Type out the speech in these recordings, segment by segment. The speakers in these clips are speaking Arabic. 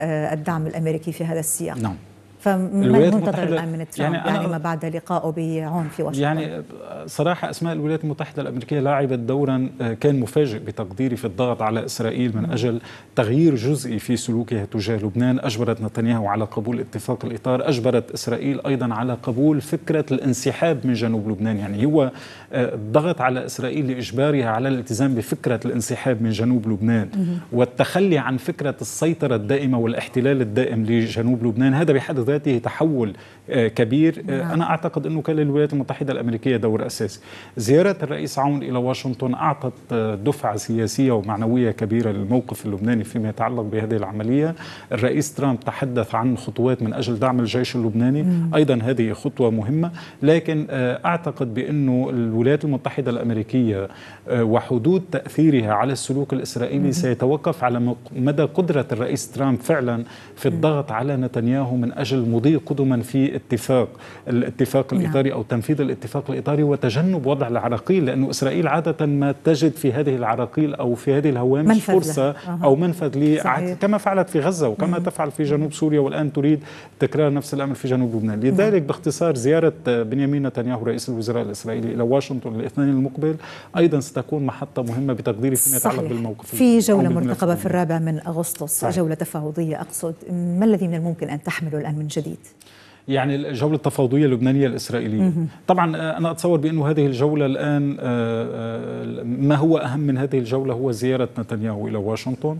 الدعم الأمريكي في هذا السياق. نعم. فما المنتظر الآن من ترامب يعني ما بعد لقائه بعون في واشنطن؟ يعني صراحة أسماء الولايات المتحدة الأمريكية لعبت دورا كان مفاجئ بتقديري في الضغط على إسرائيل من أجل تغيير جزئي في سلوكها تجاه لبنان. أجبرت نتنياهو على قبول اتفاق الإطار، أجبرت إسرائيل أيضا على قبول فكرة الانسحاب من جنوب لبنان. يعني هو الضغط على إسرائيل لإجبارها على الالتزام بفكرة الانسحاب من جنوب لبنان والتخلي عن فكرة السيطرة الدائمة والاحتلال الدائم لجنوب لبنان. هذا بحد ذاته تحول كبير. أنا أعتقد أنه كان للولايات المتحدة الأمريكية دور أساسي. زيارة الرئيس عون إلى واشنطن أعطت دفعة سياسية ومعنوية كبيرة للموقف اللبناني فيما يتعلق بهذه العملية. الرئيس ترامب تحدث عن خطوات من أجل دعم الجيش اللبناني، أيضا هذه خطوة مهمة. لكن أعتقد بأنه الولايات المتحدة الأمريكية وحدود تأثيرها على السلوك الإسرائيلي سيتوقف على مدى قدرة الرئيس ترامب فعلا في الضغط على نتنياهو من أجل مضي قدما في الاتفاق الإطاري أو تنفيذ الاتفاق الإطاري وتجنب وضع العراقيل، لأنه إسرائيل عادة ما تجد في هذه العراقيل أو في هذه الهوامش فرصة أو منفذ كما فعلت في غزة وكما تفعل في جنوب سوريا والآن تريد تكرار نفس الأمر في جنوب لبنان. لذلك باختصار زيارة بنيامين نتنياهو رئيس الوزراء الإسرائيلي إلى واشنطن الاثنين المقبل أيضا ستكون محطة مهمة بتقديري فيما يتعلق بالموقف. في جولة مرتقبة في 4 أغسطس، جولة تفاوضية أقصد، ما الذي من الممكن أن تحمله الآن من جديد؟ يعني الجولة التفاوضية اللبنانية الإسرائيلية. طبعا أنا أتصور بأنه هذه الجولة الآن ما هو أهم من هذه الجولة هو زيارة نتنياهو إلى واشنطن.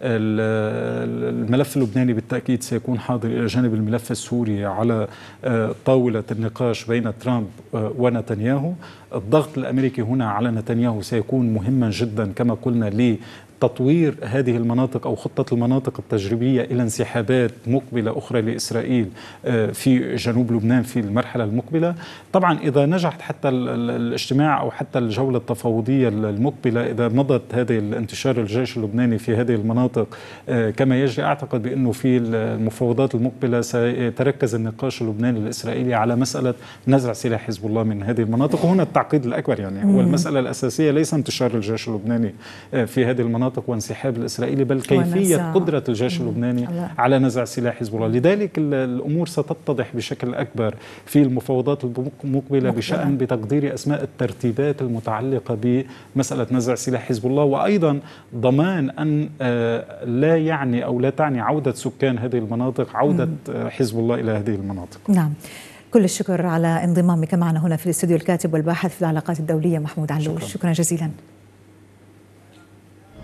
الملف اللبناني بالتأكيد سيكون حاضر إلى جانب الملف السوري على طاولة النقاش بين ترامب ونتنياهو. الضغط الأمريكي هنا على نتنياهو سيكون مهما جدا كما قلنا تطوير هذه المناطق أو خطة المناطق التجريبية إلى انسحابات مقبلة أخرى لإسرائيل في جنوب لبنان في المرحلة المقبلة. طبعا إذا نجحت حتى الاجتماع أو حتى الجولة التفاوضية المقبلة، إذا مضت هذه الانتشار الجيش اللبناني في هذه المناطق كما يجري، أعتقد بأنه في المفاوضات المقبلة سيتركز النقاش اللبناني الإسرائيلي على مسألة نزع سلاح حزب الله من هذه المناطق. وهنا التعقيد الأكبر، يعني هو المسألة الأساسية ليس انتشار الجيش اللبناني في هذه المناطق وانسحاب الإسرائيلي، بل كيفية قدرة الجيش اللبناني على نزع سلاح حزب الله. لذلك الأمور ستتضح بشكل أكبر في المفاوضات المقبلة بشأن بتقدير أسماء الترتيبات المتعلقة بمسألة نزع سلاح حزب الله، وأيضا ضمان أن لا يعني أو لا تعني عودة سكان هذه المناطق عودة حزب الله إلى هذه المناطق. نعم. كل الشكر على انضمامك معنا هنا في الاستوديو الكاتب والباحث في العلاقات الدولية محمود علوش. شكرا جزيلا.